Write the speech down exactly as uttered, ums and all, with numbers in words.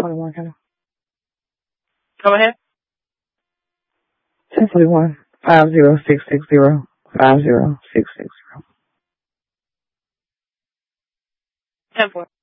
forty-one, can I? Go ahead. ten forty-one, five zero six six zero, five zero six six zero. ten four.